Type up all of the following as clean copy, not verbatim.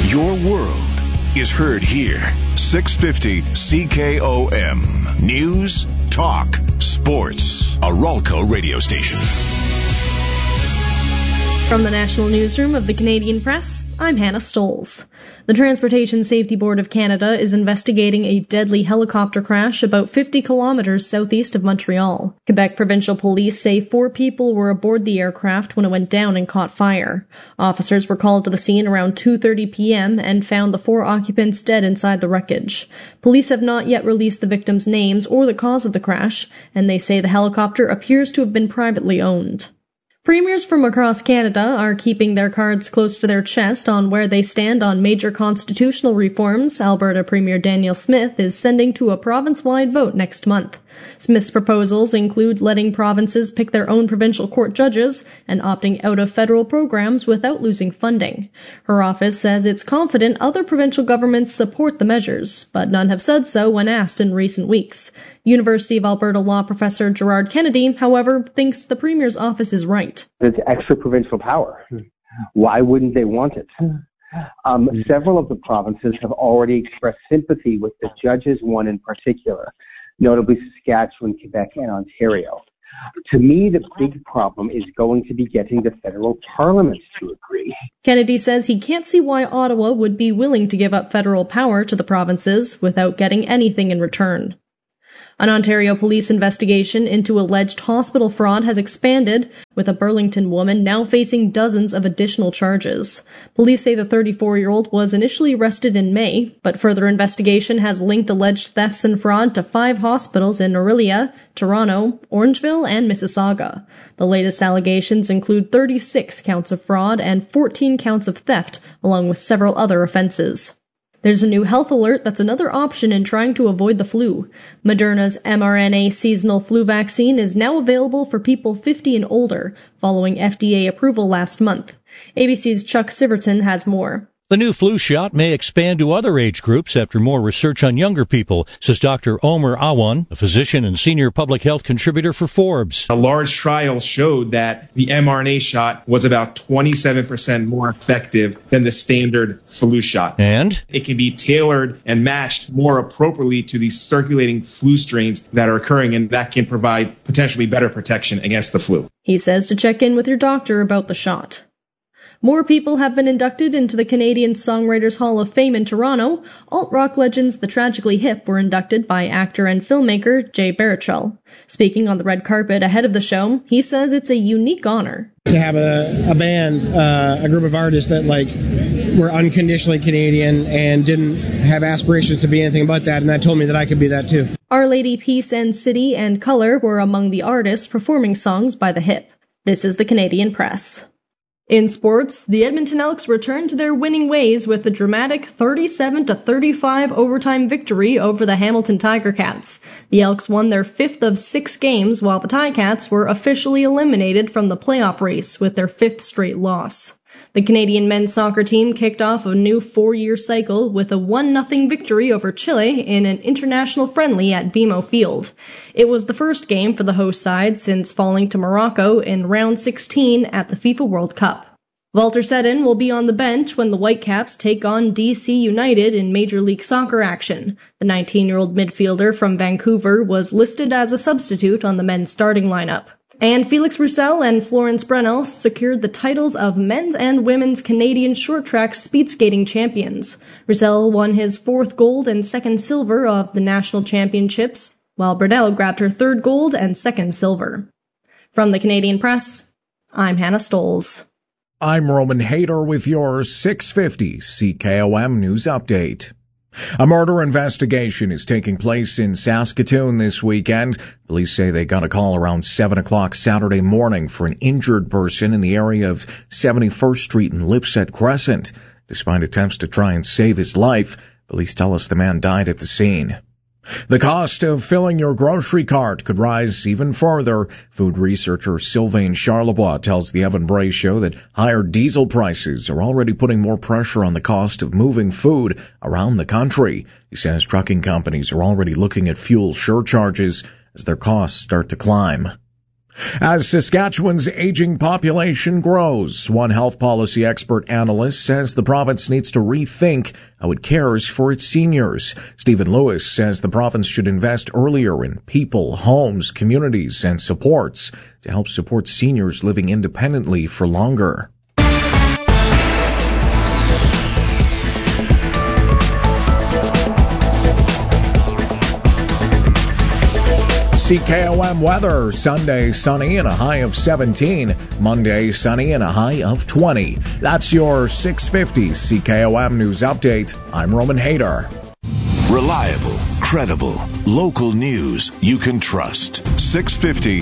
Your world is heard here. 650 CKOM. News, talk, sports. A Ralco radio station. From the National Newsroom of the Canadian Press, I'm Hannah Stoles. The Transportation Safety Board of Canada is investigating a deadly helicopter crash about 50 kilometers southeast of Montreal. Quebec Provincial Police say 4 people were aboard the aircraft when it went down and caught fire. Officers were called to the scene around 2:30 p.m. and found the 4 occupants dead inside the wreckage. Police have not yet released the victims' names or the cause of the crash, and they say the helicopter appears to have been privately owned. Premiers from across Canada are keeping their cards close to their chest on where they stand on major constitutional reforms Alberta Premier Danielle Smith is sending to a province-wide vote next month. Smith's proposals include letting provinces pick their own provincial court judges and opting out of federal programs without losing funding. Her office says it's confident other provincial governments support the measures, but none have said so when asked in recent weeks. University of Alberta law professor Gerard Kennedy, however, thinks the Premier's office is right. It's extra provincial power. Why wouldn't they want it? Several of the provinces have already expressed sympathy with the judges, one in particular, notably Saskatchewan, Quebec, and Ontario. To me, the big problem is going to be getting the federal parliament to agree. Kennedy says he can't see why Ottawa would be willing to give up federal power to the provinces without getting anything in return. An Ontario police investigation into alleged hospital fraud has expanded, with a Burlington woman now facing dozens of additional charges. Police say the 34-year-old was initially arrested in May, but further investigation has linked alleged thefts and fraud to 5 hospitals in Orillia, Toronto, Orangeville, and Mississauga. The latest allegations include 36 counts of fraud and 14 counts of theft, along with several other offenses. There's a new health alert that's another option in trying to avoid the flu. Moderna's mRNA seasonal flu vaccine is now available for people 50 and older, following FDA approval last month. ABC's Chuck Siverton has more. The new flu shot may expand to other age groups after more research on younger people, says Dr. Omer Awan, a physician and senior public health contributor for Forbes. A large trial showed that the mRNA shot was about 27% more effective than the standard flu shot. And it can be tailored and matched more appropriately to the circulating flu strains that are occurring, and that can provide potentially better protection against the flu. He says to check in with your doctor about the shot. More people have been inducted into the Canadian Songwriters Hall of Fame in Toronto. Alt-rock legends The Tragically Hip were inducted by actor and filmmaker Jay Baruchel. Speaking on the red carpet ahead of the show, he says it's a unique honor. To have a band, a group of artists that were unconditionally Canadian and didn't have aspirations to be anything but that, and that told me that I could be that too. Our Lady, Peace and City and Color were among the artists performing songs by the Hip. This is the Canadian Press. In sports, the Edmonton Elks returned to their winning ways with a dramatic 37-35 overtime victory over the Hamilton Tiger Cats. The Elks won their 5th of 6 games, while the Ticats were officially eliminated from the playoff race with their 5th straight loss. The Canadian men's soccer team kicked off a new 4-year cycle with a 1-0 victory over Chile in an international friendly at BMO Field. It was the first game for the host side since falling to Morocco in round 16 at the FIFA World Cup. Walter Seddon will be on the bench when the Whitecaps take on DC United in Major League Soccer action. The 19-year-old midfielder from Vancouver was listed as a substitute on the men's starting lineup. And Felix Roussel and Florence Brennel secured the titles of men's and women's Canadian short track speed skating champions. Roussel won his 4th gold and 2nd silver of the national championships, while Brennel grabbed her 3rd gold and 2nd silver. From the Canadian Press, I'm Hannah Stoles. I'm Roman Hayter with your 650 CKOM News Update. A murder investigation is taking place in Saskatoon this weekend. Police say they got a call around 7 o'clock Saturday morning for an injured person in the area of 71st Street and Lipset Crescent. Despite attempts to try and save his life, police tell us the man died at the scene. The cost of filling your grocery cart could rise even further. Food researcher Sylvain Charlebois tells the Evan Bray Show that higher diesel prices are already putting more pressure on the cost of moving food around the country. He says trucking companies are already looking at fuel surcharges as their costs start to climb. As Saskatchewan's aging population grows, one health policy expert analyst says the province needs to rethink how it cares for its seniors. Stephen Lewis says the province should invest earlier in people, homes, communities, and supports to help support seniors living independently for longer. CKOM weather, Sunday sunny and a high of 17, Monday sunny and a high of 20. That's your 650 CKOM News Update. I'm Roman Hader. Reliable, credible, local news you can trust. 650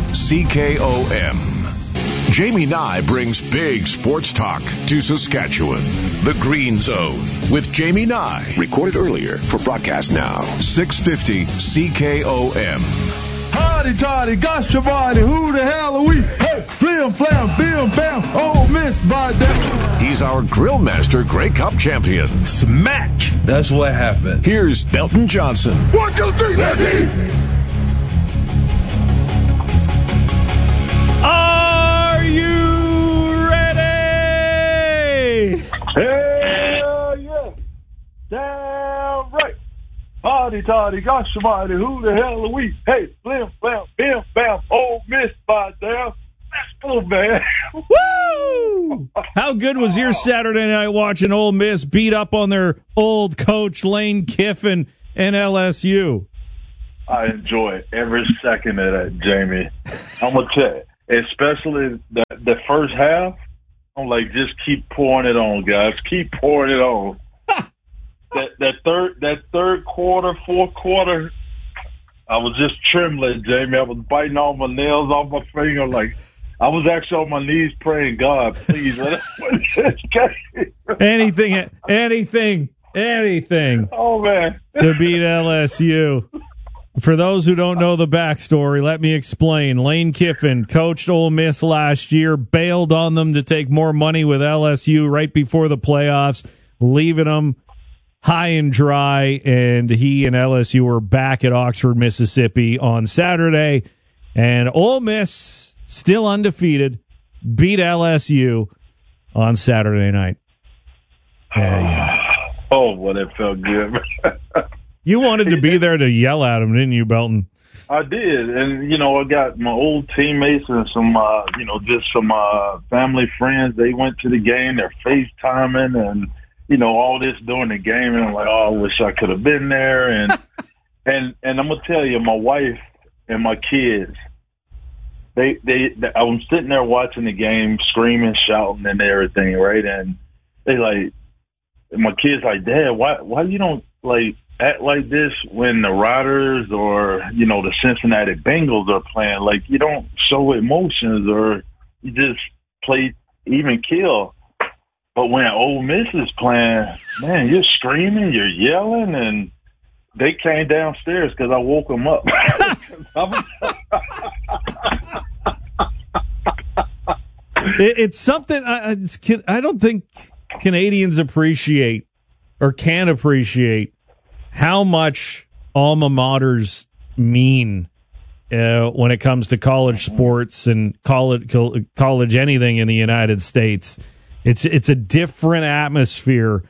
CKOM. Jamie Nye brings big sports talk to Saskatchewan. The Green Zone with Jamie Nye. Recorded earlier for broadcast now. 650 CKOM. Hardy toddy, gosh body, who the hell are we? Hey, flim flam, bim bam, Ole Miss by that. He's our grill master, Grey Cup champion. Smack! That's what happened. Here's Belton Johnson. 1, 2, 3, let's eat! Are you ready? Hell yeah! Damn right! Hardy toddy, gosh almighty, who the hell are we? Hey, flim flam, bim bam, Ole Miss by damn. Let's go, man. Woo! How good was your Saturday night watching Ole Miss beat up on their old coach Lane Kiffin and LSU? I enjoy every second of that, Jamie. I'm gonna tell you, especially the first half. I'm like, just keep pouring it on, guys. Keep pouring it on. That third quarter, fourth quarter, I was just trembling, Jamie. I was biting all my nails off my finger. Like, I was actually on my knees praying, God, please let us win this game. Anything. Oh, man. To beat LSU. For those who don't know the backstory, let me explain. Lane Kiffin coached Ole Miss last year, bailed on them to take more money with LSU right before the playoffs, leaving them high and dry, and he and LSU were back at Oxford, Mississippi on Saturday, and Ole Miss, still undefeated, beat LSU on Saturday night. Yeah. Oh, well, that felt good. You wanted to be there to yell at him, didn't you, Belton? I did, and, I got my old teammates and some, just some family friends. They went to the game. They're FaceTiming and, all this during the game, and I'm like, oh, I wish I could have been there. And and I'm gonna tell you, my wife and my kids, they I'm sitting there watching the game, screaming, shouting, and everything, right? And they like, my kids like, Dad, why you don't like act like this when the Riders or the Cincinnati Bengals are playing? Like, you don't show emotions, or you just play even kill. But when Ole Miss is playing, man, you're screaming, you're yelling, and they came downstairs because I woke them up. It's something I don't think Canadians appreciate or can appreciate how much alma maters mean when it comes to college sports and college anything in the United States. It's a different atmosphere.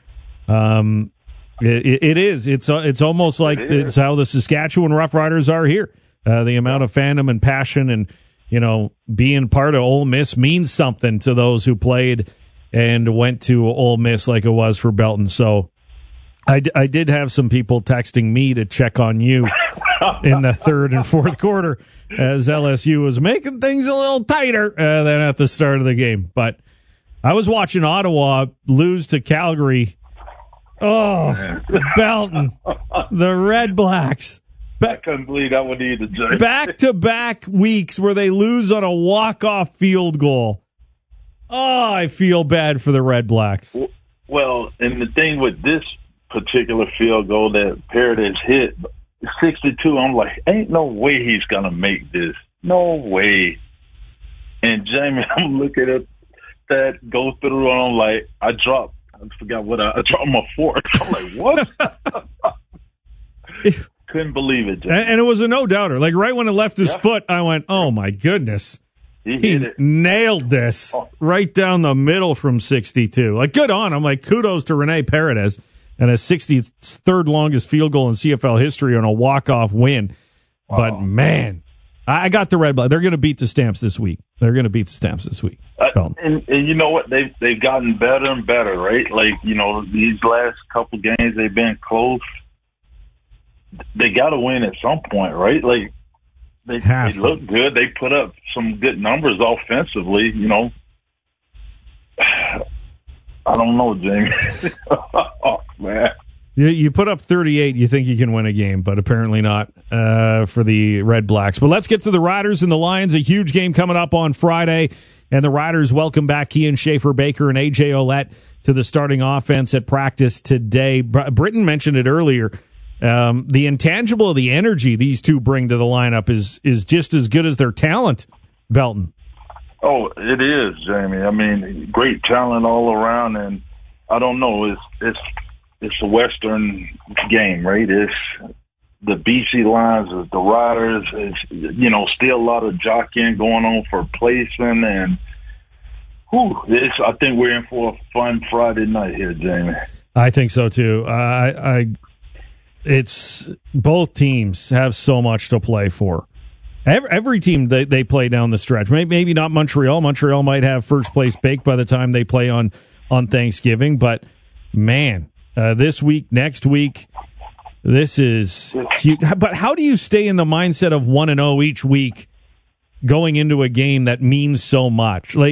It is. It's almost like it's how the Saskatchewan Roughriders are here. The amount of fandom and passion and being part of Ole Miss means something to those who played and went to Ole Miss like it was for Belton. So I did have some people texting me to check on you in the third and fourth quarter as LSU was making things a little tighter than at the start of the game. But I was watching Ottawa lose to Calgary. Oh, Belton, the Red Blacks. I couldn't believe that one either, Jay. Back-to-back weeks where they lose on a walk-off field goal. Oh, I feel bad for the Red Blacks. Well, and the thing with this particular field goal that Paredes hit, 62, I'm like, ain't no way he's going to make this. No way. And Jamie, I'm looking at that go through, and I'm like, I dropped my fork. I'm like, what? Couldn't believe it, Jamie. And it was a no-doubter. Like, right when it left his foot, I went, oh, my goodness. He hit it. Nailed this right down the middle from 62. Like, good on him. Like, kudos to Rene Paredes and his 63rd longest field goal in CFL history on a walk-off win. Wow. But, man, I got the Red Black. They're going to beat the Stamps this week. And you know what? They've gotten better and better, right? Like, you know, these last couple games, they've been close. They got to win at some point, right? Like, they look good. They put up some good numbers offensively, you know. I don't know, Jamie. Oh, man. You put up 38, you think you can win a game, but apparently not for the Red Blacks. But let's get to the Riders and the Lions. A huge game coming up on Friday, and the Riders welcome back Kian Schaefer-Baker and A.J. Ouellette to the starting offense at practice today. Britton mentioned it earlier. The intangible, the energy these two bring to the lineup is just as good as their talent, Belton. Oh, it is, Jamie. I mean, great talent all around, and I don't know, it's a Western game, right? It's the BC Lions, it's the Riders. It's, you know, still a lot of jockeying going on for placement, and I think we're in for a fun Friday night here, Jamie. I think so too. It's both teams have so much to play for. Every team they play down the stretch. Maybe not Montreal. Montreal might have first place baked by the time they play on Thanksgiving, but man. This week, next week, this is huge. But how do you stay in the mindset of 1-0 each week going into a game that means so much? Like,